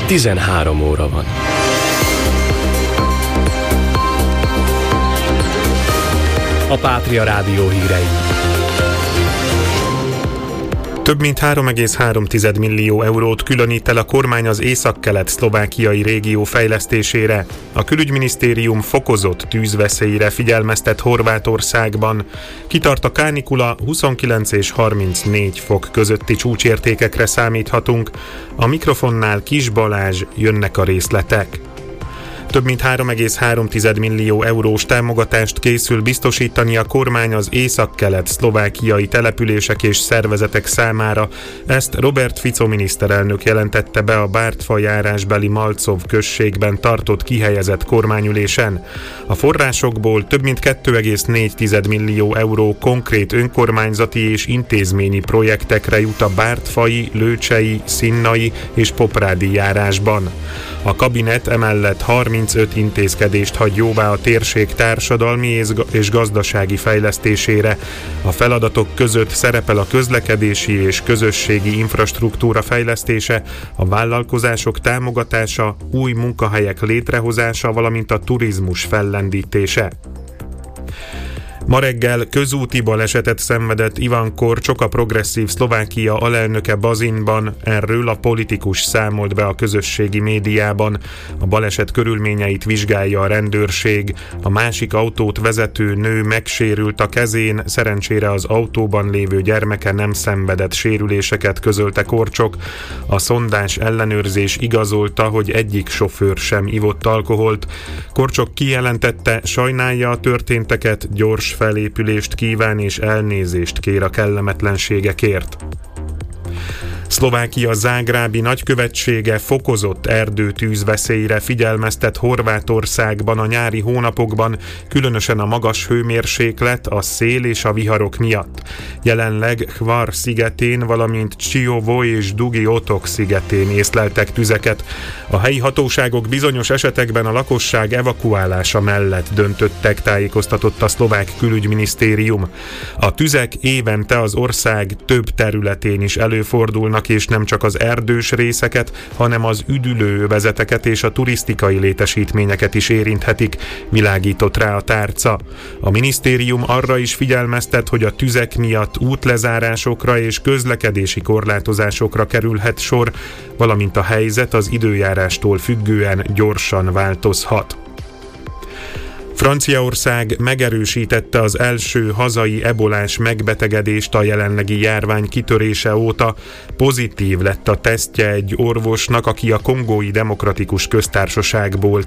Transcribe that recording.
13 óra van. A Pátria Rádió hírei. Több mint 3,3 millió eurót különít el a kormány az északkelet-szlovákiai régió fejlesztésére. A külügyminisztérium fokozott tűzveszélyre figyelmeztet Horvátországban. Kitart a kánikula, 29 és 34 fok közötti csúcsértékekre számíthatunk. A mikrofonnál Kis Balázs, jönnek a részletek. Több mint 3,3 millió eurós támogatást készül biztosítani a kormány az északkelet-szlovákiai települések és szervezetek számára. Ezt Robert Fico miniszterelnök jelentette be a Bártfa járásbeli Malcov községben tartott kihelyezett kormányülésen. A forrásokból több mint 2,4 millió euró konkrét önkormányzati és intézményi projektekre jut a bártfai, lőcsei, szinnai és poprádi járásban. A kabinet emellett 35 intézkedést hagy jóvá a térség társadalmi és gazdasági fejlesztésére. A feladatok között szerepel a közlekedési és közösségi infrastruktúra fejlesztése, a vállalkozások támogatása, új munkahelyek létrehozása, valamint a turizmus fellendítése. Ma reggel közúti balesetet szenvedett Ivan Korcsok, a Progresszív Szlovákia alelnöke Bazinban. Erről a politikus számolt be a közösségi médiában. A baleset körülményeit vizsgálja a rendőrség. A másik autót vezető nő megsérült a kezén, szerencsére az autóban lévő gyermeke nem szenvedett sérüléseket, közölte Korcsok. A szondás ellenőrzés igazolta, hogy egyik sofőr sem ivott alkoholt. Korcsok kijelentette, sajnálja a történteket, gyors felépülést kíván és elnézést kér a kellemetlenségekért. Szlovákia zágrábi nagykövetsége fokozott erdőtűzveszélyre figyelmeztet Horvátországban a nyári hónapokban, különösen a magas hőmérséklet, a szél és a viharok miatt. Jelenleg Hvar szigetén, valamint Čiovo és Dugi Otok szigetén észleltek tüzeket. A helyi hatóságok bizonyos esetekben a lakosság evakuálása mellett döntöttek, tájékoztatott a szlovák külügyminisztérium. A tüzek évente az ország több területén is előfordulnak, és nem csak az erdős részeket, hanem az üdülőövezeteket és a turisztikai létesítményeket is érinthetik, világított rá a tárca. A minisztérium arra is figyelmeztet, hogy a tüzek miatt útlezárásokra és közlekedési korlátozásokra kerülhet sor, valamint a helyzet az időjárástól függően gyorsan változhat. Franciaország megerősítette az első hazai ebolás megbetegedést a jelenlegi járvány kitörése óta. Pozitív lett a tesztje egy orvosnak, aki a Kongói Demokratikus Köztársaságból